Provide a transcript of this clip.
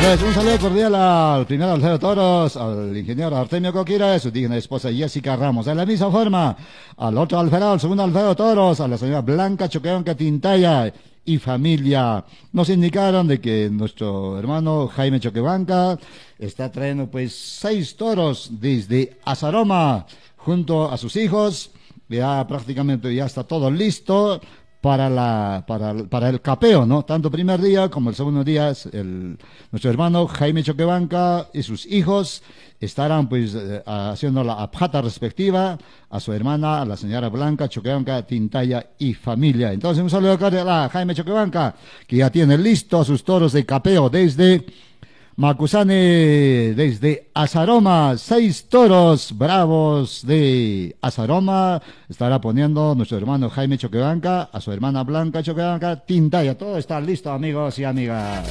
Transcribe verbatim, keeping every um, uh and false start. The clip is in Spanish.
Pues un saludo cordial al primer alfero de toros, al ingeniero Artemio Coquira, a su digna esposa Jessica Ramos. De la misma forma, al otro alfero, al segundo alfero de toros, a la señora Blanca Choqueonca Tintaya y familia. Nos indicaron de que nuestro hermano Jaime Choquebanca está trayendo pues seis toros desde Azaroma junto a sus hijos. Ya prácticamente ya está todo listo para la para, para el capeo, ¿no? Tanto el primer día como el segundo día, el, nuestro hermano Jaime Choquebanca y sus hijos estarán pues eh, haciendo la apjata respectiva a su hermana, a la señora Blanca Choquebanca Tintaya y familia. Entonces un saludo a Jaime Choquebanca, que ya tiene listo a sus toros de capeo desde Macusane, desde Azaroma, seis toros bravos de Azaroma, estará poniendo nuestro hermano Jaime Choquebanca, a su hermana Blanca Choquebanca Tintaya. Todo está listo, amigos y amigas.